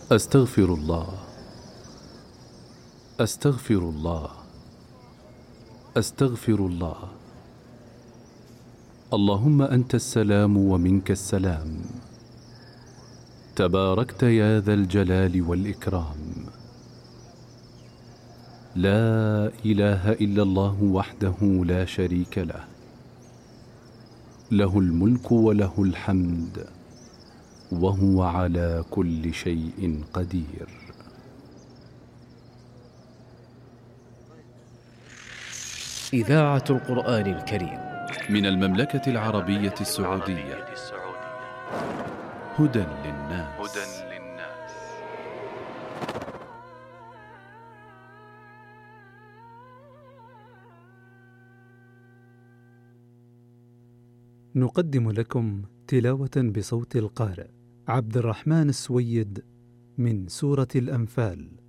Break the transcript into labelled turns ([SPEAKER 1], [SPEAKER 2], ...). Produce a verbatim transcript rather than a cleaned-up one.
[SPEAKER 1] أستغفر الله، أستغفر الله، أستغفر الله. اللهم أنت السلام ومنك السلام، تباركت يا ذا الجلال والإكرام. لا إله إلا الله وحده لا شريك له، له الملك وله الحمد وهو على كل شيء قدير.
[SPEAKER 2] إذاعة القرآن الكريم
[SPEAKER 1] من المملكة العربية السعودية. هدى للناس.
[SPEAKER 3] نقدم لكم تلاوة بصوت القارئ عبد الرحمن السويد من سورة الأنفال.